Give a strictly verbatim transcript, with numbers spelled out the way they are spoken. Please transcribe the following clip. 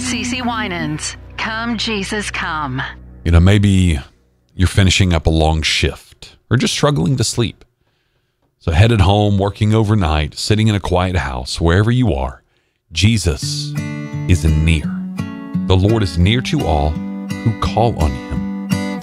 CeCe Winans, Come Jesus Come. You know, maybe you're finishing up a long shift or just struggling to sleep. So headed home, working overnight, sitting in a quiet house, wherever you are, Jesus is near. The Lord is near to all who call on you.